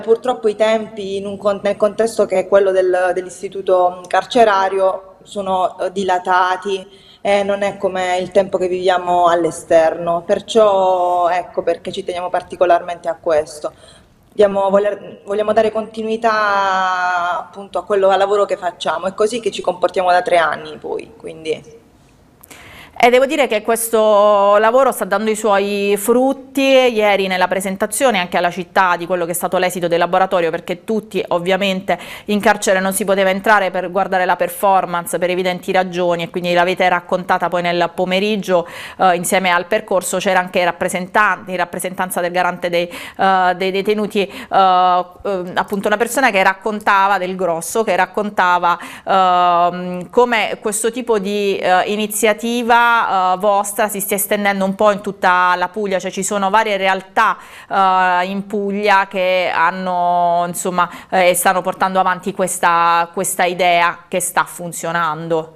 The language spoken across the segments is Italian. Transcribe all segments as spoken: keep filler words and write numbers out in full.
purtroppo i tempi in un con- nel contesto che è quello del- dell'istituto carcerario sono eh, dilatati e non è come il tempo che viviamo all'esterno, perciò ecco perché ci teniamo particolarmente a questo. Diamo- voler- vogliamo dare continuità appunto a quello, al lavoro che facciamo, è così che ci comportiamo da tre anni poi, quindi. E devo dire che questo lavoro sta dando i suoi frutti. Ieri nella presentazione anche alla città di quello che è stato l'esito del laboratorio, perché tutti ovviamente in carcere non si poteva entrare per guardare la performance per evidenti ragioni, e quindi l'avete raccontata poi nel pomeriggio eh, insieme al percorso. C'era anche rappresentanti, in rappresentanza del garante dei, eh, dei detenuti, eh, eh, appunto una persona che raccontava del Grosso, che raccontava eh, come questo tipo di eh, iniziativa uh, vostra si stia estendendo un po' in tutta la Puglia, cioè ci sono varie realtà uh, in Puglia che hanno, insomma, eh, stanno portando avanti questa, questa idea che sta funzionando.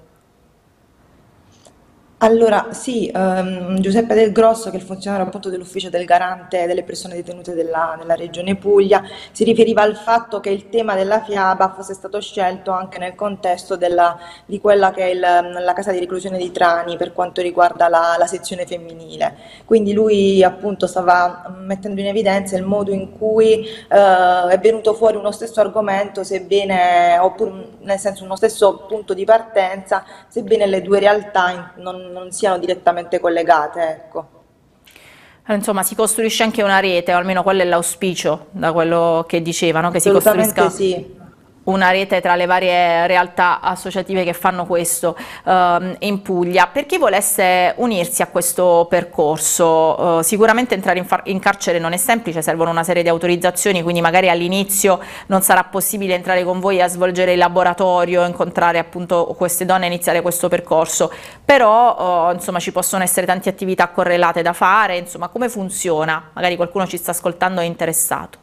Allora, sì, ehm, Giuseppe Del Grosso, che è il funzionario appunto dell'ufficio del garante delle persone detenute della, della regione Puglia, si riferiva al fatto che il tema della fiaba fosse stato scelto anche nel contesto della- di quella che è il- la casa di reclusione di Trani per quanto riguarda la, la sezione femminile. Quindi lui appunto stava mettendo in evidenza il modo in cui eh, è venuto fuori uno stesso argomento, sebbene, oppure nel senso uno stesso punto di partenza, sebbene le due realtà in- non, non siano direttamente collegate, ecco. Eh, Insomma, si costruisce anche una rete, o almeno quello è l'auspicio, da quello che dicevano, che si Assolutamente costruisca sì. una rete tra le varie realtà associative che fanno questo ehm, in Puglia. Per chi volesse unirsi a questo percorso, eh, sicuramente entrare in, in carcere non è semplice, servono una serie di autorizzazioni, quindi magari all'inizio non sarà possibile entrare con voi a svolgere il laboratorio, incontrare appunto queste donne e iniziare questo percorso, però eh, insomma ci possono essere tante attività correlate da fare. Insomma, come funziona? Magari qualcuno ci sta ascoltando e è interessato.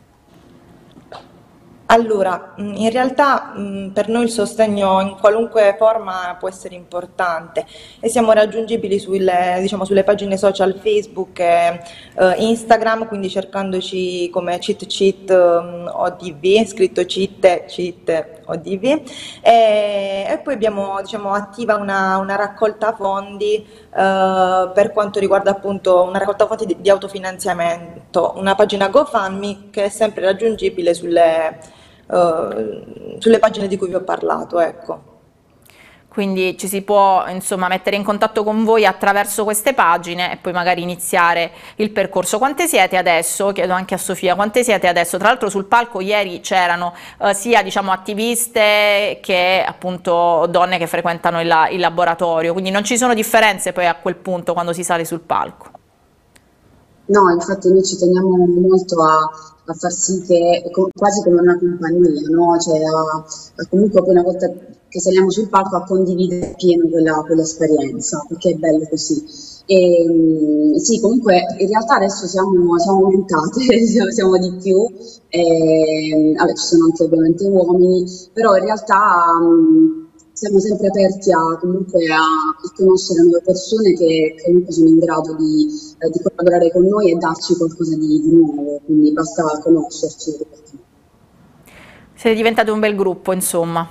Allora, mh, in realtà mh, per noi il sostegno in qualunque forma può essere importante e siamo raggiungibili sulle, diciamo, sulle pagine social Facebook e eh, Instagram, quindi cercandoci come Cheat Cheat mh, O D V, scritto Cheat Cheat O D V, e, e poi abbiamo, diciamo, attiva una, una raccolta fondi eh, per quanto riguarda appunto una raccolta fondi di, di autofinanziamento, una pagina GoFundMe che è sempre raggiungibile sulle eh, sulle pagine di cui vi ho parlato, ecco. Quindi ci si può insomma mettere in contatto con voi attraverso queste pagine e poi magari iniziare il percorso. Quante siete adesso? Chiedo anche a Sofia, quante siete adesso? Tra l'altro sul palco ieri c'erano eh, sia diciamo attiviste che appunto donne che frequentano il, il laboratorio, quindi non ci sono differenze poi a quel punto quando si sale sul palco. No, infatti noi ci teniamo molto a, a far sì che, è co- quasi come una compagnia, no? Cioè a, a comunque poi una volta che saliamo sul palco a condividere pieno quella, quell'esperienza, perché è bello così. E, mm, sì, comunque in realtà adesso siamo, siamo aumentate, siamo, siamo di più, e, vabbè, ci sono anche ovviamente uomini, però in realtà mm, siamo sempre aperti a, comunque a, a conoscere nuove persone che che comunque sono in grado di eh, di collaborare con noi e darci qualcosa di, di nuovo, quindi basta conoscerci. Siete diventati un bel gruppo, insomma.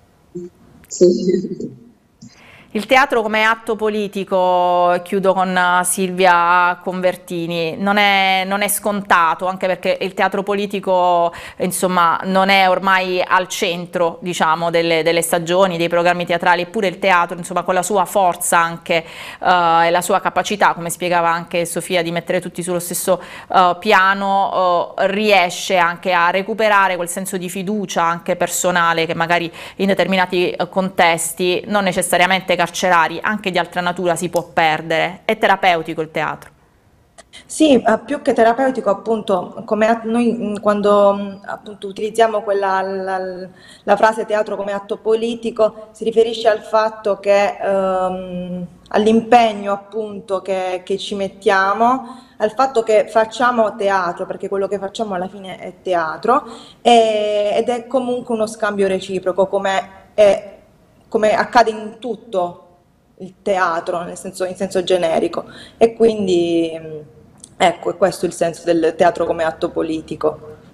Sì. Il teatro come atto politico, chiudo con eh, Silvia Convertini, non è, non è scontato, anche perché il teatro politico insomma, non è ormai al centro diciamo, delle, delle stagioni, dei programmi teatrali, eppure il teatro insomma, con la sua forza anche eh, e la sua capacità, come spiegava anche Sofia, di mettere tutti sullo stesso eh, piano, eh, riesce anche a recuperare quel senso di fiducia anche personale che magari in determinati eh, contesti non necessariamente carcerari, anche di altra natura si può perdere. È terapeutico il teatro. Sì, eh, più che terapeutico, appunto, come a- noi mh, quando mh, appunto, utilizziamo quella, la, la frase teatro come atto politico, si riferisce al fatto che ehm, all'impegno appunto che, che ci mettiamo, al fatto che facciamo teatro, perché quello che facciamo alla fine è teatro, e- ed è comunque uno scambio reciproco, come, è- come accade in tutto il teatro, nel senso, in senso generico. E quindi, mh, ecco, è questo il senso del teatro come atto politico.